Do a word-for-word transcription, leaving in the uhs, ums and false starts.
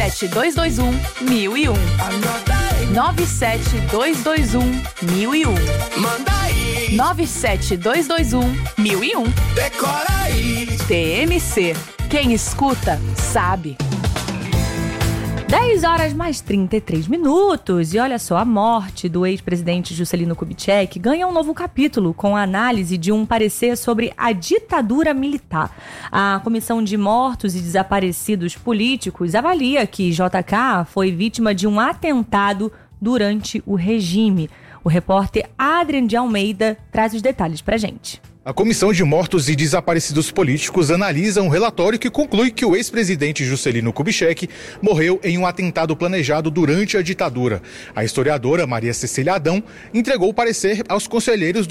sete dois dois um, mil e um. nove sete dois dois um, mil e um. Manda aí. nove sete dois dois um, mil e um. Decora aí. T M C. Quem escuta, sabe. dez horas mais trinta e três minutos. E olha só, a morte do ex-presidente Juscelino Kubitschek ganha um novo capítulo com a análise de um parecer sobre a ditadura militar. A Comissão de Mortos e Desaparecidos Políticos avalia que J K foi vítima de um atentado durante o regime. O repórter Adrian de Almeida traz os detalhes pra gente. A Comissão de Mortos e Desaparecidos Políticos analisa um relatório que conclui que o ex-presidente Juscelino Kubitschek morreu em um atentado planejado durante a ditadura. A historiadora Maria Cecília Adão entregou o parecer aos conselheiros